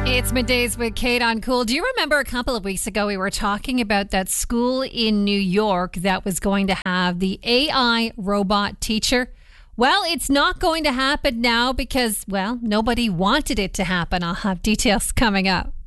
It's Middays with Kate on Cool. Do you remember a couple of weeks ago we were talking about that school in New York that was going to have the AI robot teacher? Well, it's not going to happen now because, well, nobody wanted it to happen. I'll have details coming up.